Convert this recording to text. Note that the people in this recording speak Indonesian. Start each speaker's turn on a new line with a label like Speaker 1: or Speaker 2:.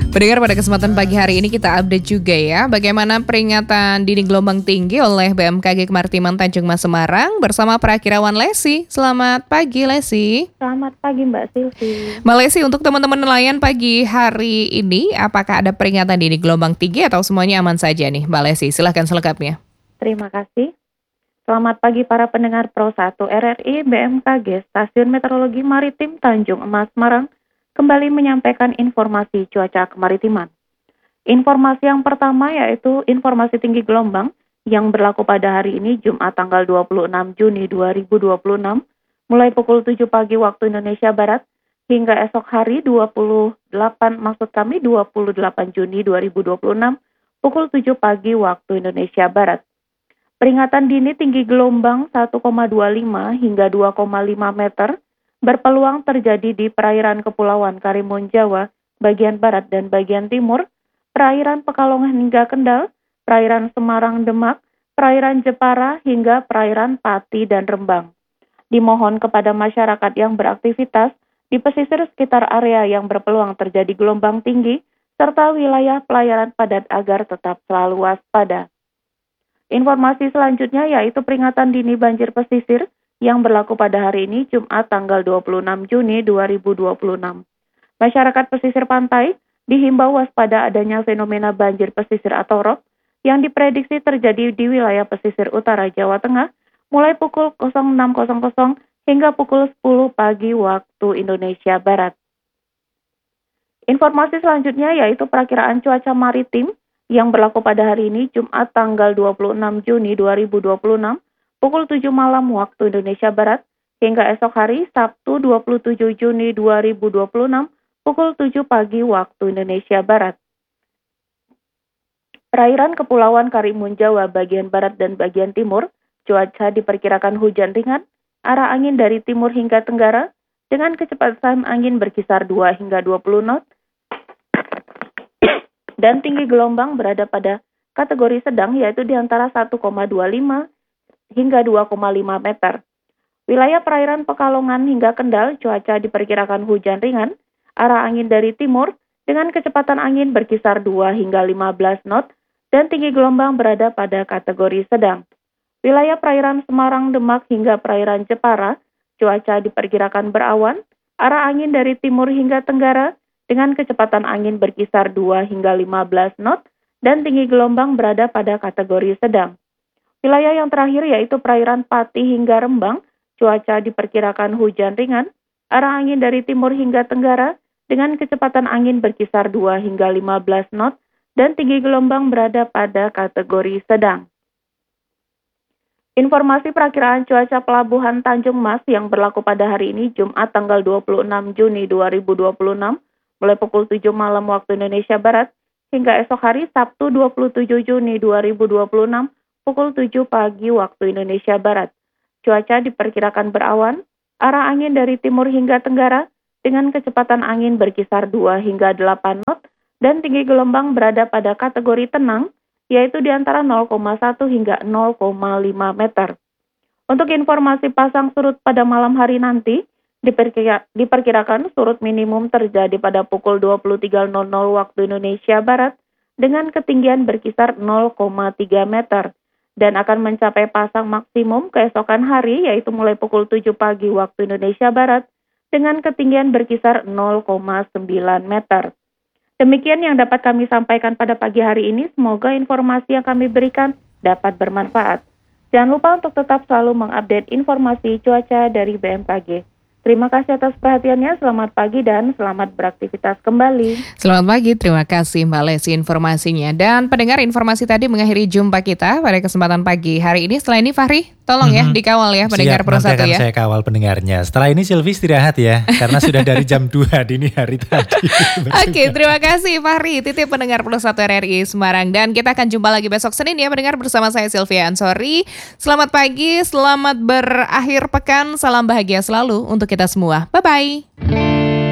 Speaker 1: Pendengar, pada kesempatan pagi hari ini kita update juga ya bagaimana peringatan dini gelombang tinggi oleh BMKG Kemaritiman Tanjung Mas Semarang bersama Perakirawan Lesi. Selamat pagi Lesi.
Speaker 2: Selamat pagi Mbak Silvi.
Speaker 1: Mbak Lesi, untuk teman-teman nelayan pagi hari ini apakah ada peringatan dini gelombang tinggi atau semuanya aman saja nih Mbak Lesi? Silahkan selengkapnya.
Speaker 2: Terima kasih. Selamat pagi para pendengar Pro 1 RRI BMKG Stasiun Meteorologi Maritim Tanjung Mas Semarang kembali menyampaikan informasi cuaca kemaritiman. Informasi yang pertama yaitu informasi tinggi gelombang yang berlaku pada hari ini Jumat tanggal 26 Juni 2026 mulai pukul 7 pagi waktu Indonesia Barat hingga esok hari 28 Juni 2026 pukul 7 pagi waktu Indonesia Barat. Peringatan dini tinggi gelombang 1,25 hingga 2,5 meter berpeluang terjadi di perairan Kepulauan Karimun Jawa, bagian barat dan bagian timur, perairan Pekalongan hingga Kendal, perairan Semarang Demak, perairan Jepara hingga perairan Pati dan Rembang. Dimohon kepada masyarakat yang beraktivitas di pesisir sekitar area yang berpeluang terjadi gelombang tinggi, serta wilayah pelayaran padat agar tetap selalu waspada. Informasi selanjutnya yaitu peringatan dini banjir pesisir yang berlaku pada hari ini Jumat tanggal 26 Juni 2026. Masyarakat pesisir pantai dihimbau waspada adanya fenomena banjir pesisir atau ROB yang diprediksi terjadi di wilayah pesisir utara Jawa Tengah mulai pukul 06.00 hingga pukul 10 pagi waktu Indonesia Barat. Informasi selanjutnya yaitu perakiraan cuaca maritim yang berlaku pada hari ini Jumat tanggal 26 Juni 2026 pukul 7 malam waktu Indonesia Barat hingga esok hari Sabtu 27 Juni 2026 pukul 7 pagi waktu Indonesia Barat. Perairan Kepulauan Karimun Jawa bagian barat dan bagian timur, cuaca diperkirakan hujan ringan, arah angin dari timur hingga tenggara dengan kecepatan angin berkisar 2 hingga 20 knot dan tinggi gelombang berada pada kategori sedang yaitu di antara 1,25 hingga 2,5 meter. Wilayah perairan Pekalongan hingga Kendal, cuaca diperkirakan hujan ringan, arah angin dari timur dengan kecepatan angin berkisar 2 hingga 15 knot dan tinggi gelombang berada pada kategori sedang. Wilayah perairan Semarang Demak hingga perairan Jepara, cuaca diperkirakan berawan, arah angin dari timur hingga tenggara dengan kecepatan angin berkisar 2 hingga 15 knot dan tinggi gelombang berada pada kategori sedang. Wilayah yang terakhir yaitu perairan Pati hingga Rembang, cuaca diperkirakan hujan ringan, arah angin dari timur hingga tenggara dengan kecepatan angin berkisar 2 hingga 15 knot dan tinggi gelombang berada pada kategori sedang. Informasi perakiraan cuaca Pelabuhan Tanjung Mas yang berlaku pada hari ini Jumat tanggal 26 Juni 2026 mulai pukul 7 malam waktu Indonesia Barat hingga esok hari Sabtu 27 Juni 2026 pukul 7 pagi waktu Indonesia Barat. Cuaca diperkirakan berawan, arah angin dari timur hingga tenggara dengan kecepatan angin berkisar 2 hingga 8 knot dan tinggi gelombang berada pada kategori tenang yaitu di antara 0,1 hingga 0,5 meter. Untuk informasi pasang surut pada malam hari nanti, diperkirakan surut minimum terjadi pada pukul 23.00 waktu Indonesia Barat dengan ketinggian berkisar 0,3 meter. Dan akan mencapai pasang maksimum keesokan hari yaitu mulai pukul 7 pagi waktu Indonesia Barat dengan ketinggian berkisar 0,9 meter. Demikian yang dapat kami sampaikan pada pagi hari ini, semoga informasi yang kami berikan dapat bermanfaat. Jangan lupa untuk tetap selalu mengupdate informasi cuaca dari BMKG. Terima kasih atas perhatiannya, selamat pagi dan selamat beraktivitas kembali.
Speaker 1: Selamat pagi, terima kasih Mbak Lesi informasinya. Dan pendengar, informasi tadi mengakhiri jumpa kita pada kesempatan pagi hari ini. Setelah ini Fahri, tolong ya dikawal ya pendengar Pro 1 ya.
Speaker 3: Saya kawal pendengarnya. Setelah ini Silvi istirahat ya, karena sudah dari jam 2 dini hari tadi.
Speaker 1: Oke, terima kasih Fahri, titip pendengar Pro 1 RRI Semarang. Dan kita akan jumpa lagi besok Senin ya pendengar bersama saya Sylvia Ansori. Selamat pagi, selamat berakhir pekan, salam bahagia selalu untuk kita semua. Bye-bye.